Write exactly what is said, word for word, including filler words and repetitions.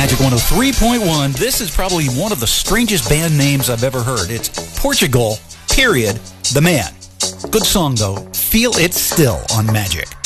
Magic one oh three point one. This is probably one of the strangest band names I've ever heard. It's Portugal, period, the man. Good song, though. Feel It Still on Magic.